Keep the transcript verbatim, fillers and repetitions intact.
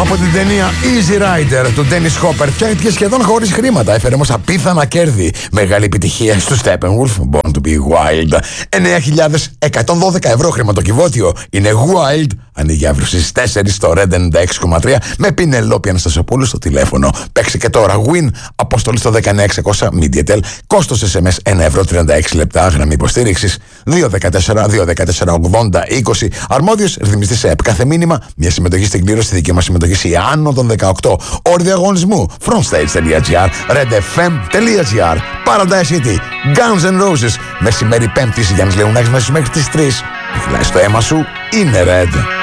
Από την ταινία Easy Rider του Dennis Hopper φτιάχτηκε σχεδόν χωρίς χρήματα. Έφερε όμως απίθανα κέρδη. Μεγάλη επιτυχία στο Steppenwolf, Born to be Wild. εννέα χιλιάδες εκατόν δώδεκα ευρώ χρηματοκιβώτιο. Είναι Wild. Ανοίγει αύριο στις τέσσερις στο Red ενενήντα έξι κόμμα τρία με Πινελόπη Αναστασιοπούλου στο τηλέφωνο. Παίξε και τώρα Win. Αποστολή στο δεκαεννέα εξακόσια MediaTel. Κόστος ες εμ ες ένα ευρώ τριάντα έξι λεπτά. Γραμμή υποστήριξης δύο ένα τέσσερα δύο ένα τέσσερα ογδόντα είκοσι. Αρμόδιος ρυθμιστής ΕΠ. Κάθε μήνυμα μια συμμετοχή στην κλήρωση. Δική μας συμμετοχή σε άνω των δεκαοκτώ. Όροι διαγωνισμού frontstage.gr, redfm.gr, Paradise City, Guns N' Roses. Μεσημέρι Πέμπτης, Γιάννης Λεωνάκης μέσα μέχρι τις τρεις. Φυλάει στο αίμα σου, είναι Red.